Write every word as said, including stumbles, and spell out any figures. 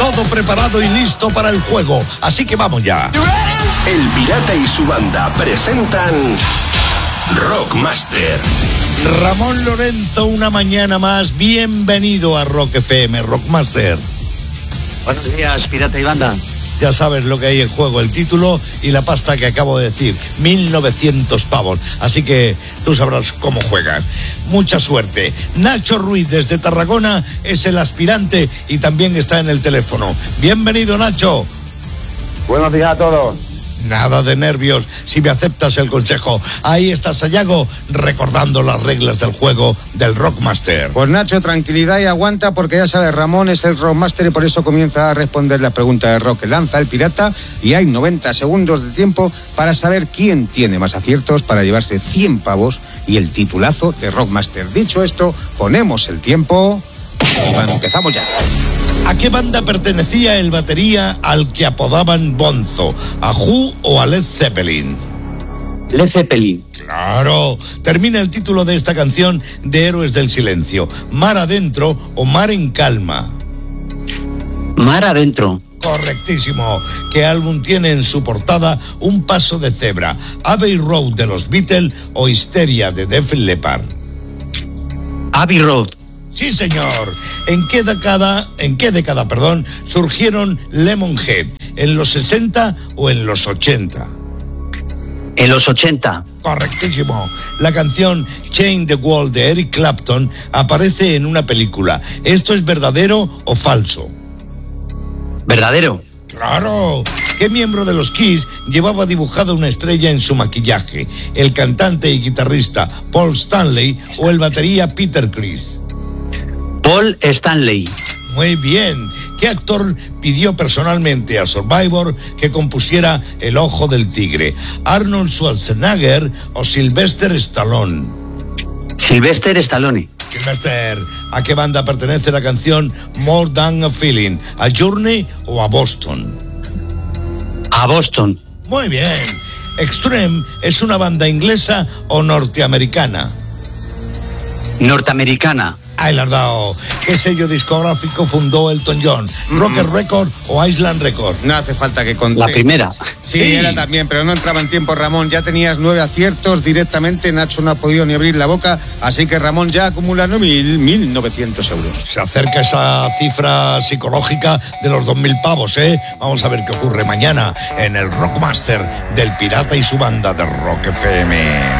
todo preparado y listo para el juego. Así que vamos ya. El Pirata y su banda presentan Rockmaster. Ramón Lorenzo, una mañana más. Bienvenido a Rock F M, Rockmaster. Buenos días, Pirata y banda. Ya sabes lo que hay en juego, el título y la pasta que acabo de decir, mil novecientos pavos. Así que tú sabrás cómo juegan. Mucha suerte. Nacho Ruiz, desde Tarragona, es el aspirante y también está en el teléfono. Bienvenido, Nacho. Buenos días a todos. Nada de nervios, si me aceptas el consejo. Ahí está Sayago, recordando las reglas del juego del Rockmaster. Pues Nacho, tranquilidad y aguanta, porque ya sabes, Ramón es el Rockmaster y por eso comienza a responder la pregunta de rock que lanza el pirata, y hay noventa segundos de tiempo para saber quién tiene más aciertos para llevarse cien pavos y el titulazo de Rockmaster. Dicho esto, ponemos el tiempo y bueno, empezamos ya. ¿A qué banda pertenecía el batería al que apodaban Bonzo? ¿A Who o a Led Zeppelin? Led Zeppelin. Claro. Termina el título de esta canción de Héroes del Silencio. ¿Mar adentro o Mar en calma? Mar adentro. Correctísimo. ¿Qué álbum tiene en su portada un paso de cebra? ¿Abbey Road de los Beatles o Histeria de Def Leppard? Abbey Road. Sí, señor. ¿En qué década, en qué década, perdón, surgieron Lemonhead? ¿En los sesenta o en los ochenta? En los ochenta. Correctísimo. La canción Change the World de Eric Clapton aparece en una película. ¿Esto es verdadero o falso? Verdadero. ¡Claro! ¿Qué miembro de los Kiss llevaba dibujada una estrella en su maquillaje? ¿El cantante y guitarrista Paul Stanley o el batería Peter Criss? Paul Stanley. Muy bien. ¿Qué actor pidió personalmente a Survivor que compusiera El Ojo del Tigre? ¿Arnold Schwarzenegger o Sylvester Stallone? Sylvester Stallone. Sylvester, ¿a qué banda pertenece la canción More Than a Feeling? ¿A Journey o a Boston? A Boston. Muy bien. ¿Extreme es una banda inglesa o norteamericana? Norteamericana. Ahí la has dado. ¿Qué sello discográfico fundó Elton John? ¿Rocker Record o Island Record? No hace falta que contestes. La primera. Sí, Sí, era también, pero no entraba en tiempo, Ramón. Ya tenías nueve aciertos directamente. Nacho no ha podido ni abrir la boca, así que Ramón ya acumula mil, mil novecientos euros. Se acerca esa cifra psicológica de los dos mil pavos, ¿eh? Vamos a ver qué ocurre mañana en el Rockmaster del Pirata y su banda de Rock F M.